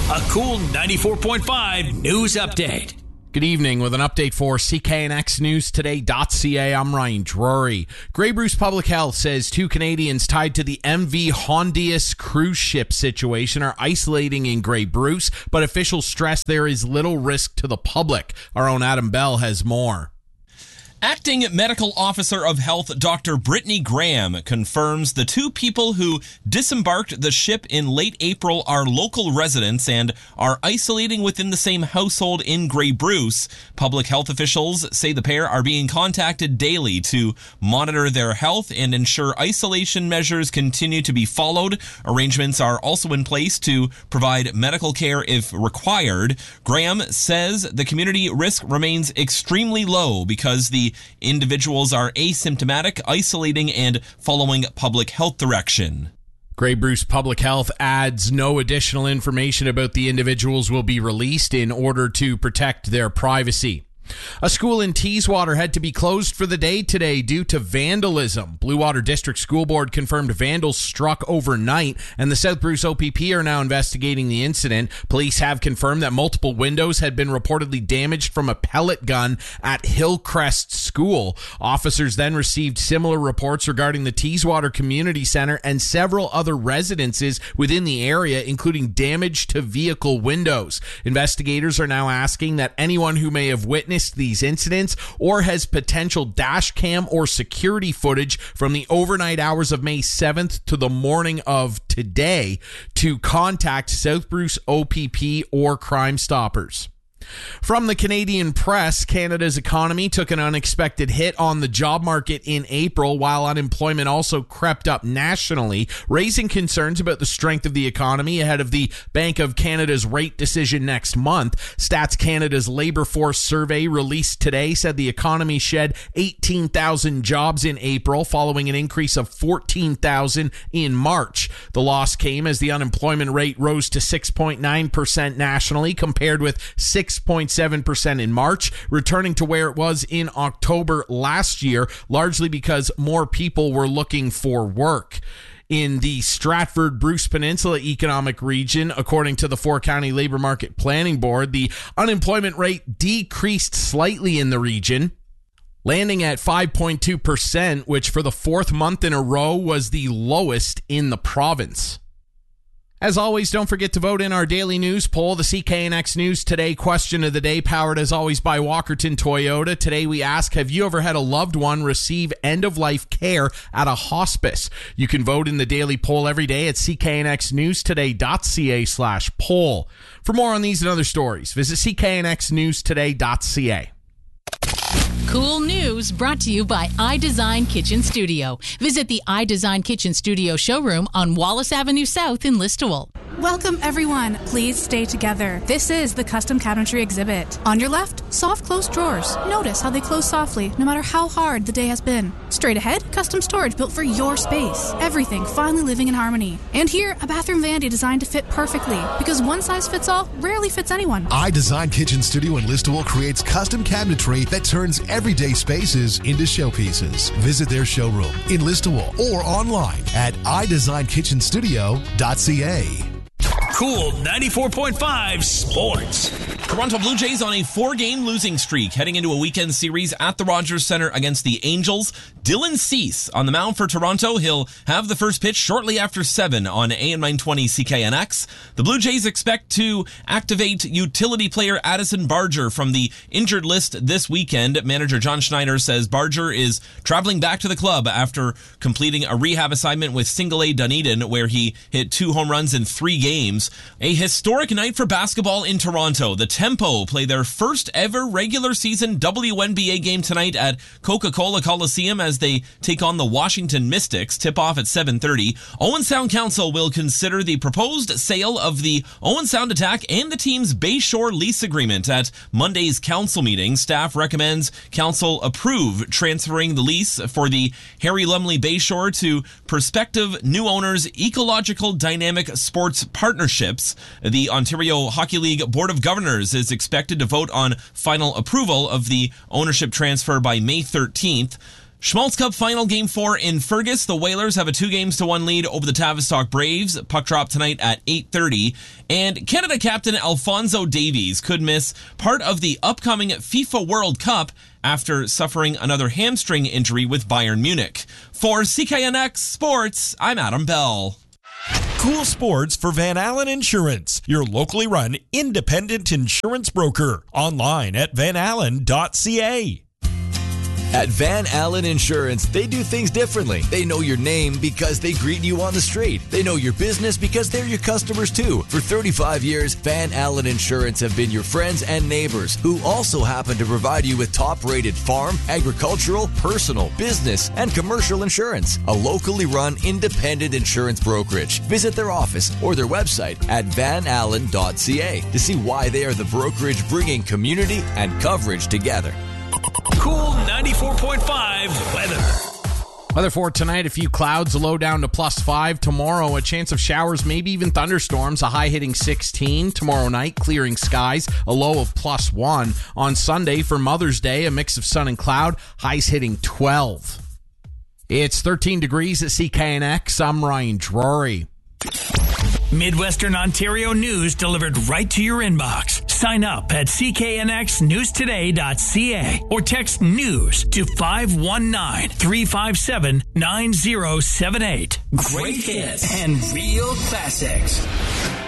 A cool 94.5 news update. Good evening with an update for CKNXNewsToday.ca. I'm Ryan Drury. Grey Bruce Public Health says 2 Canadians tied to the MV Hondius cruise ship situation are isolating in Grey Bruce, but officials stress there is little risk to the public. Our own Adam Bell has more. Acting Medical Officer of Health Dr. Brittany Graham confirms the 2 people who disembarked the ship in late April are local residents and are isolating within the same household in Grey Bruce. Public health officials say the pair are being contacted daily to monitor their health and ensure isolation measures continue to be followed. Arrangements are also in place to provide medical care if required. Graham says the community risk remains extremely low because the individuals are asymptomatic, isolating, and following public health direction. Grey Bruce Public Health adds no additional information about the individuals will be released in order to protect their privacy. A school in Teeswater had to be closed for the day today due to vandalism. Blue Water District School Board confirmed vandals struck overnight, and the South Bruce OPP are now investigating the incident. Police have confirmed that multiple windows had been reportedly damaged from a pellet gun at Hillcrest School. Officers then received similar reports regarding the Teeswater Community Center and several other residences within the area, including damage to vehicle windows. Investigators are now asking that anyone who may have witnessed these incidents or has potential dash cam or security footage from the overnight hours of May 7th to the morning of today to contact South Bruce OPP or Crime Stoppers. From the Canadian press, Canada's economy took an unexpected hit on the job market in April, while unemployment also crept up nationally, raising concerns about the strength of the economy ahead of the Bank of Canada's rate decision next month. Stats Canada's labor force survey released today said the economy shed 18,000 jobs in April, following an increase of 14,000 in March. The loss came as the unemployment rate rose to 6.9% nationally, compared with 6.7% in March, returning to where it was in October last year, largely because more people were looking for work. In the Stratford-Bruce Peninsula economic region, according to the 4-County Labor Market Planning Board, the unemployment rate decreased slightly in the region, landing at 5.2%, which for the 4th month in a row was the lowest in the province. As always, don't forget to vote in our daily news poll. The CKNX News Today question of the day, powered as always by Walkerton Toyota. Today we ask, have you ever had a loved one receive end-of-life care at a hospice? You can vote in the daily poll every day at CKNXNewsToday.ca/poll. For more on these and other stories, visit CKNXNewsToday.ca. Cool news brought to you by iDesign Kitchen Studio. Visit the iDesign Kitchen Studio showroom on Wallace Avenue South in Listowel. Welcome, everyone. Please stay together. This is the custom cabinetry exhibit. On your left, soft closed drawers. Notice how they close softly, no matter how hard the day has been. Straight ahead, custom storage built for your space. Everything finally living in harmony. And here, a bathroom vanity designed to fit perfectly, because one size fits all rarely fits anyone. iDesign Kitchen Studio in Listowel creates custom cabinetry that turns everyday spaces into showpieces. Visit their showroom in Listowel or online at iDesignKitchenStudio.ca. Cool 94.5 Sports. Toronto Blue Jays on a 4-game losing streak heading into a weekend series at the Rogers Centre against the Angels. Dylan Cease on the mound for Toronto. He'll have the first pitch shortly after 7 on AM 920 CKNX. The Blue Jays expect to activate utility player Addison Barger from the injured list this weekend. Manager John Schneider says Barger is traveling back to the club after completing a rehab assignment with Single A Dunedin, where he hit 2 home runs in 3 games. A historic night for basketball in Toronto. The Tempo play their first ever regular season WNBA game tonight at Coca-Cola Coliseum as they take on the Washington Mystics. Tip-off at 7:30. Owen Sound Council will consider the proposed sale of the Owen Sound Attack and the team's Bayshore lease agreement at Monday's council meeting. Staff recommends council approve transferring the lease for the Harry Lumley Bayshore to prospective new owners Ecological Dynamic Sports Partnerships. The Ontario Hockey League Board of Governors is expected to vote on final approval of the ownership transfer by May 13th. Schmaltz Cup final game 4 in Fergus. The Whalers have a 2-1 lead over the Tavistock Braves. Puck drop tonight at 8:30. And Canada captain Alphonso Davies could miss part of the upcoming FIFA World Cup after suffering another hamstring injury with Bayern Munich. For CKNX Sports, I'm Adam Bell. Cool sports for Van Allen Insurance, your locally run independent insurance broker. Online at vanallen.ca. At Van Allen Insurance, they do things differently. They know your name because they greet you on the street. They know your business because they're your customers too. For 35 years, Van Allen Insurance have been your friends and neighbors who also happen to provide you with top-rated farm, agricultural, personal, business, and commercial insurance. A locally run independent insurance brokerage. Visit their office or their website at vanallen.ca to see why they are the brokerage bringing community and coverage together. Cool 94.5 weather. Weather for tonight, a few clouds, a low down to +5. Tomorrow, a chance of showers, maybe even thunderstorms, a high hitting 16. Tomorrow night, clearing skies, a low of +1. On Sunday, for Mother's Day, a mix of sun and cloud, highs hitting 12. It's 13 degrees at CKNX. I'm Ryan Drury. Midwestern Ontario news delivered right to your inbox. Sign up at cknxnewstoday.ca or text news to 519-357-9078. Great hits and real classics.